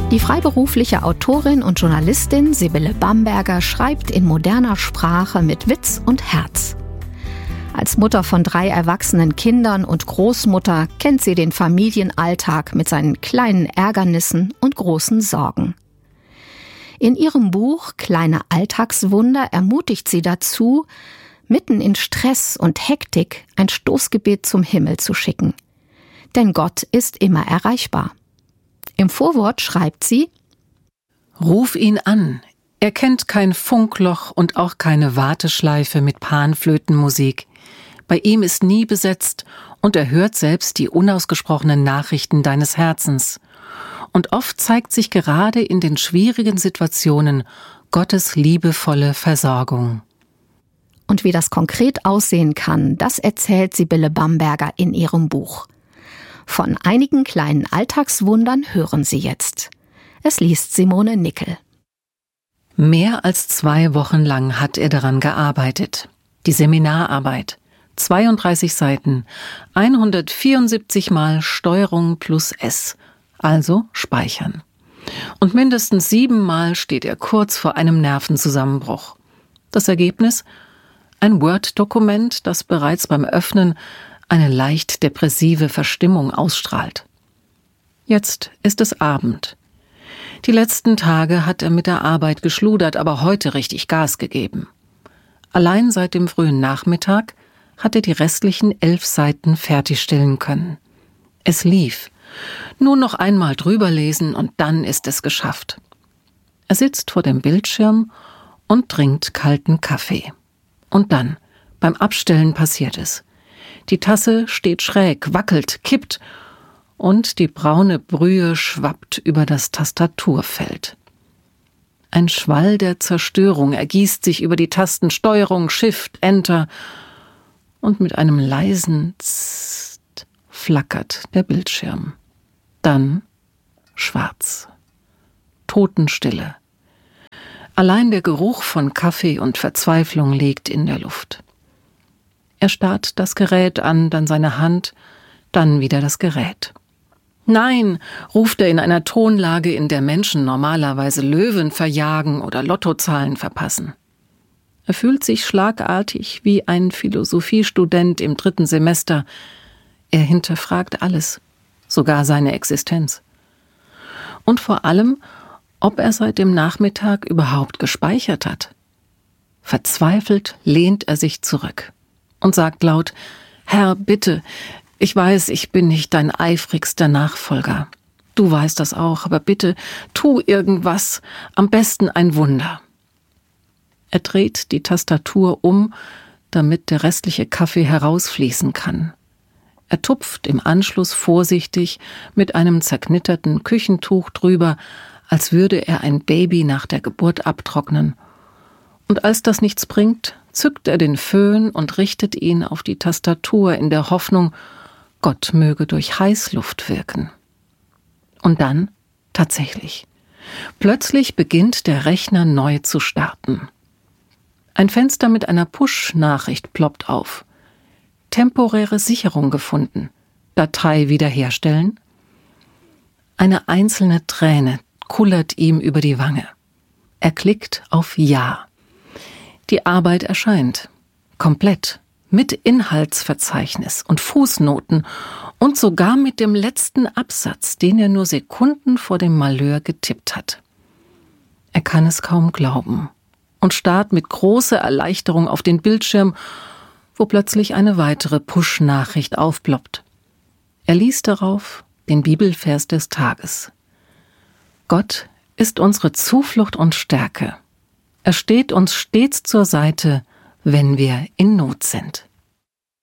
Die freiberufliche Autorin und Journalistin Sibylle Bamberger schreibt in moderner Sprache mit Witz und Herz. Als Mutter von 3 erwachsenen Kindern und Großmutter kennt sie den Familienalltag mit seinen kleinen Ärgernissen und großen Sorgen. In ihrem Buch »Kleine Alltagswunder« ermutigt sie dazu, mitten in Stress und Hektik ein Stoßgebet zum Himmel zu schicken. Denn Gott ist immer erreichbar. Im Vorwort schreibt sie: Ruf ihn an. Er kennt kein Funkloch und auch keine Warteschleife mit Panflötenmusik. Bei ihm ist nie besetzt und er hört selbst die unausgesprochenen Nachrichten deines Herzens. Und oft zeigt sich gerade in den schwierigen Situationen Gottes liebevolle Versorgung. Und wie das konkret aussehen kann, das erzählt Sibylle Bamberger in ihrem Buch. Von einigen kleinen Alltagswundern hören Sie jetzt. Es liest Simone Nickel. Mehr als 2 Wochen lang hat er daran gearbeitet. Die Seminararbeit. 32 Seiten, 174 Mal Steuerung plus S, also speichern. Und mindestens 7 Mal steht er kurz vor einem Nervenzusammenbruch. Das Ergebnis? Ein Word-Dokument, das bereits beim Öffnen eine leicht depressive Verstimmung ausstrahlt. Jetzt ist es Abend. Die letzten Tage hat er mit der Arbeit geschludert, aber heute richtig Gas gegeben. Allein seit dem frühen Nachmittag hat er die restlichen 11 Seiten fertigstellen können. Es lief. Nur noch einmal drüber lesen und dann ist es geschafft. Er sitzt vor dem Bildschirm und trinkt kalten Kaffee. Und dann, beim Abstellen passiert es. Die Tasse steht schräg, wackelt, kippt und die braune Brühe schwappt über das Tastaturfeld. Ein Schwall der Zerstörung ergießt sich über die Tasten Steuerung, Shift, Enter und mit einem leisen Zzt flackert der Bildschirm. Dann schwarz. Totenstille. Allein der Geruch von Kaffee und Verzweiflung liegt in der Luft. Er starrt das Gerät an, dann seine Hand, dann wieder das Gerät. Nein, ruft er in einer Tonlage, in der Menschen normalerweise Löwen verjagen oder Lottozahlen verpassen. Er fühlt sich schlagartig wie ein Philosophiestudent im 3. Semester. Er hinterfragt alles, sogar seine Existenz. Und vor allem, ob er seit dem Nachmittag überhaupt gespeichert hat. Verzweifelt lehnt er sich zurück und sagt laut: Herr, bitte, ich weiß, ich bin nicht dein eifrigster Nachfolger. Du weißt das auch, aber bitte, tu irgendwas, am besten ein Wunder. Er dreht die Tastatur um, damit der restliche Kaffee herausfließen kann. Er tupft im Anschluss vorsichtig mit einem zerknitterten Küchentuch drüber, als würde er ein Baby nach der Geburt abtrocknen. Und als das nichts bringt, zückt er den Föhn und richtet ihn auf die Tastatur in der Hoffnung, Gott möge durch Heißluft wirken. Und dann, tatsächlich, plötzlich beginnt der Rechner neu zu starten. Ein Fenster mit einer Push-Nachricht ploppt auf. Temporäre Sicherung gefunden. Datei wiederherstellen. Eine einzelne Träne kullert ihm über die Wange. Er klickt auf Ja. Die Arbeit erscheint. Komplett. Mit Inhaltsverzeichnis und Fußnoten und sogar mit dem letzten Absatz, den er nur Sekunden vor dem Malheur getippt hat. Er kann es kaum glauben und starrt mit großer Erleichterung auf den Bildschirm, wo plötzlich eine weitere Push-Nachricht aufploppt. Er liest darauf den Bibelvers des Tages. Gott ist unsere Zuflucht und Stärke. Er steht uns stets zur Seite, wenn wir in Not sind.